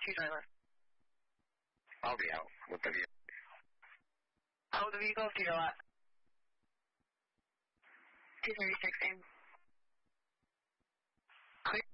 driver. I'll be out with the vehicle. Out with the vehicle, to your lot. 236 in. Clear.